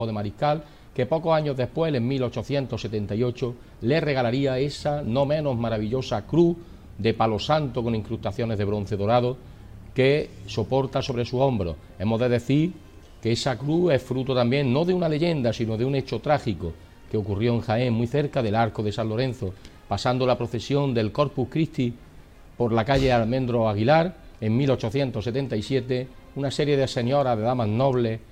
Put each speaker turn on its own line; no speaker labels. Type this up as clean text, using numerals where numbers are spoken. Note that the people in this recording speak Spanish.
de Mariscal, que pocos años después, en 1878, le regalaría esa no menos maravillosa cruz de palo santo con incrustaciones de bronce dorado que soporta sobre su hombro. Hemos de decir que esa cruz es fruto también no de una leyenda, sino de un hecho trágico que ocurrió en Jaén, muy cerca del Arco de San Lorenzo, pasando la procesión del Corpus Christi por la calle Almendro Aguilar en 1877, una serie de señoras, de damas nobles,